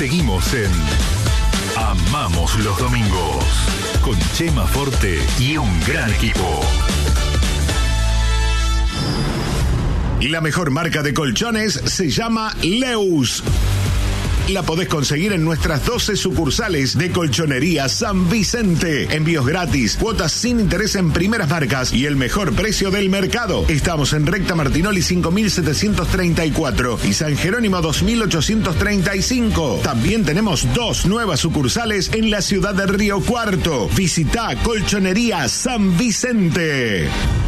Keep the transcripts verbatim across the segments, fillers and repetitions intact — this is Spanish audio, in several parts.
Seguimos en Amamos los Domingos, con Chema Forte y un gran equipo. La mejor marca de colchones se llama Leus. La podés conseguir en nuestras doce sucursales de Colchonería San Vicente. Envíos gratis, cuotas sin interés en primeras marcas y el mejor precio del mercado. Estamos en Recta Martinoli cinco mil setecientos treinta y cuatro y San Jerónimo dos mil ochocientos treinta y cinco. También tenemos dos nuevas sucursales en la ciudad de Río Cuarto. Visita Colchonería San Vicente.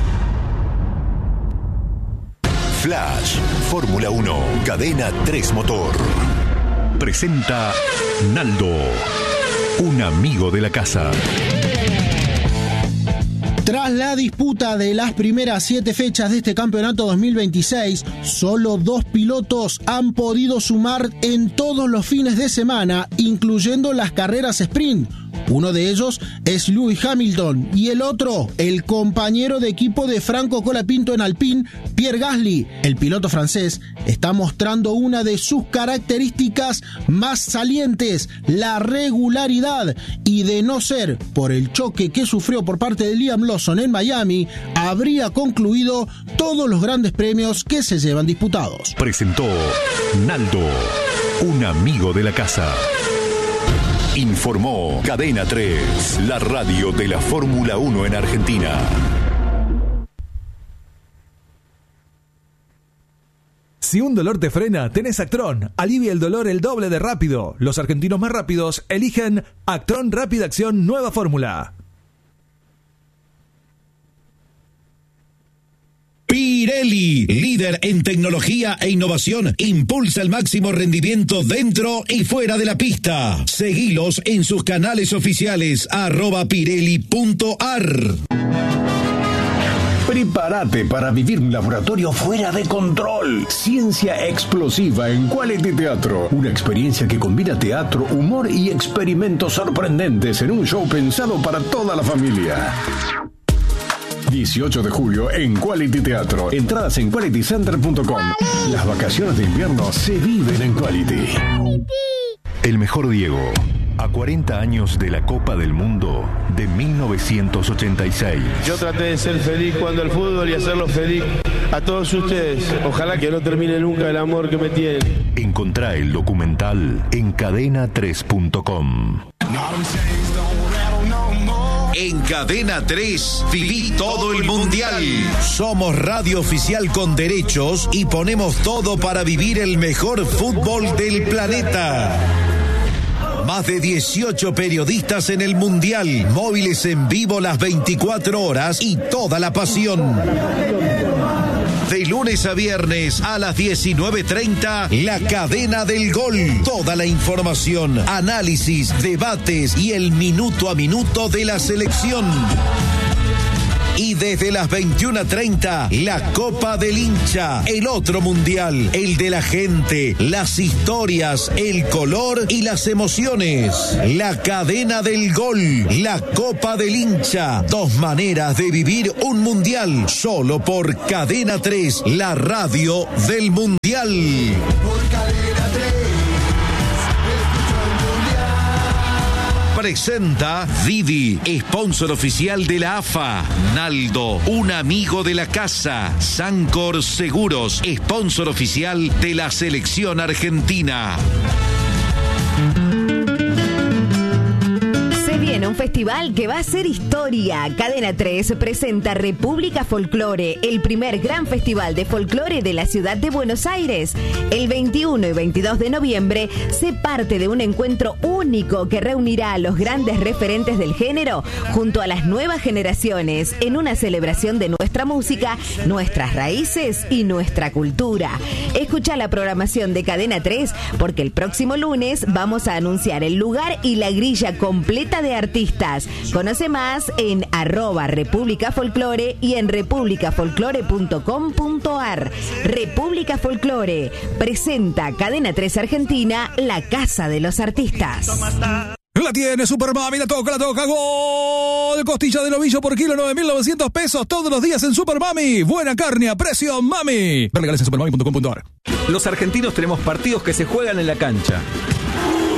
Flash, Fórmula uno, Cadena tres Motor. Presenta Naldo, un amigo de la casa. Tras la disputa de las primeras siete fechas de este campeonato dos mil veintiséis, solo dos pilotos han podido sumar en todos los fines de semana, incluyendo las carreras sprint. Uno de ellos es Lewis Hamilton y el otro, el compañero de equipo de Franco Colapinto en Alpine, Pierre Gasly. El piloto francés está mostrando una de sus características más salientes, la regularidad, y de no ser por el choque que sufrió por parte de Liam Lawson en Miami, habría concluido todos los grandes premios que se llevan disputados. Presentó Naldo, un amigo de la casa. Informó Cadena tres, la radio de la Fórmula uno en Argentina. Si un dolor te frena, tenés Actron. Alivia el dolor el doble de rápido. Los argentinos más rápidos eligen Actron Rápida Acción Nueva Fórmula. Pirelli, líder en tecnología e innovación, impulsa el máximo rendimiento dentro y fuera de la pista. Seguilos en sus canales oficiales, arroba pirelli punto ar. Prepárate para vivir un laboratorio fuera de control. Ciencia explosiva en Quality Teatro. Una experiencia que combina teatro, humor y experimentos sorprendentes en un show pensado para toda la familia. dieciocho de julio en Quality Teatro. Entradas en quality center punto com. Las vacaciones de invierno se viven en Quality. El mejor Diego, a cuarenta años de la Copa del Mundo de mil novecientos ochenta y seis. Yo traté de ser feliz jugando al fútbol y hacerlo feliz a todos ustedes. Ojalá que no termine nunca el amor que me tienen. Encontrá el documental en cadena tres punto com. En Cadena tres, viví todo el mundial. Somos radio oficial con derechos y ponemos todo para vivir el mejor fútbol del planeta. Más de dieciocho periodistas en el mundial, móviles en vivo las veinticuatro horas y toda la pasión. De lunes a viernes a las diecinueve treinta, La Cadena del Gol. Toda la información, análisis, debates y el minuto a minuto de la selección. Y desde las veintiuna treinta, la Copa del Hincha, el otro mundial, el de la gente, las historias, el color y las emociones. La Cadena del Gol, la Copa del Hincha, dos maneras de vivir un mundial, solo por Cadena tres, la radio del mundial. Por Cadena tres. Presenta Didi, sponsor oficial de la A F A. Naldo, un amigo de la casa. Sancor Seguros, sponsor oficial de la selección argentina. Viene un festival que va a ser historia. Cadena tres presenta República Folclore, el primer gran festival de folclore de la ciudad de Buenos Aires. El veintiuno y veintidós de noviembre se parte de un encuentro único que reunirá a los grandes referentes del género junto a las nuevas generaciones en una celebración de nuestra música, nuestras raíces y nuestra cultura. Escucha la programación de Cadena tres porque el próximo lunes vamos a anunciar el lugar y la grilla completa de artistas. Conoce más en arroba República Folclore y en república folclore punto com punto ar. República Folclore presenta Cadena tres Argentina, la casa de los artistas. La tiene Super Mami, la toca, la toca, gol. Costilla de novillo por kilo, nueve mil novecientos pesos todos los días en Super Mami. Buena carne a precio Mami. Ver legales en super mami punto com punto ar. Los argentinos tenemos partidos que se juegan en la cancha.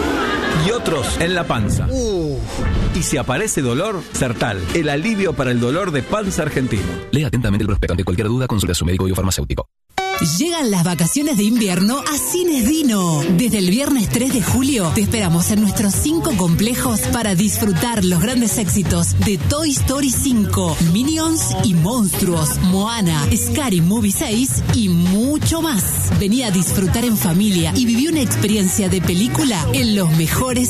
y otros en la panza. Uh. Y si aparece dolor, Sertal, el alivio para el dolor de panza argentino. Lea atentamente el prospecto. Ante cualquier duda, consulte a su médico o farmacéutico. Llegan las vacaciones de invierno a Cines Dino. Desde el viernes tres de julio te esperamos en nuestros cinco complejos para disfrutar los grandes éxitos de Toy Story cinco, Minions y Monstruos, Moana, Scary Movie seis y mucho más. Vení a disfrutar en familia y viví una experiencia de película en los mejores